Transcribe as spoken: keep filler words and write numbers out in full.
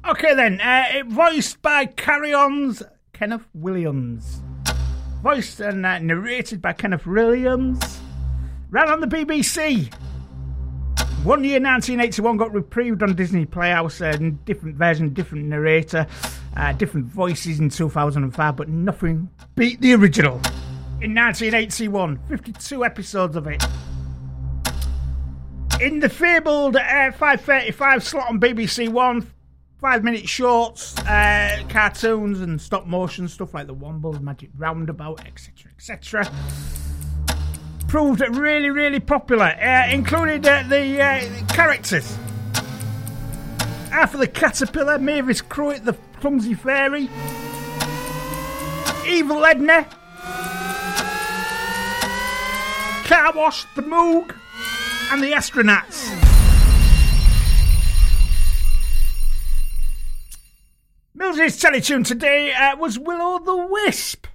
Okay then, uh, it voiced by Carry On's Kenneth Williams. Voiced and uh, narrated by Kenneth Williams. Ran on the B B C. One year, nineteen eighty-one, got reprised on Disney Playhouse. Uh, different version, different narrator, uh, different voices in two thousand five, but nothing beat the original. In nineteen eighty-one, fifty-two episodes of it. In the fabled uh, five thirty-five slot on B B C One, five-minute shorts, uh, cartoons and stop-motion stuff like the Wombles, Magic Roundabout, et cetera, et cetera. Proved really, really popular. Uh, included uh, the uh, characters. Arthur the Caterpillar, Mavis Cruitt, the Clumsy Fairy, Evil Edna, Car Wash, the Moog, and the Astronauts. Mills's Teletune today uh, was Will-O the Wisp.